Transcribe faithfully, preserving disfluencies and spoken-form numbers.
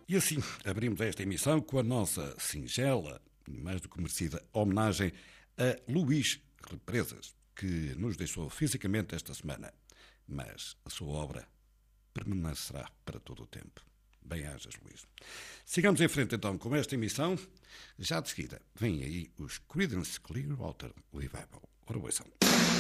E assim abrimos esta emissão com a nossa singela, mais do que merecida, homenagem a Luís Represas, que nos deixou fisicamente esta semana. Mas a sua obra permanecerá para todo o tempo. Bem-ajas, Luís. Sigamos em frente então com esta emissão. Já de seguida vêm aí os Creedence Clearwater Revival. Ora, boa ação.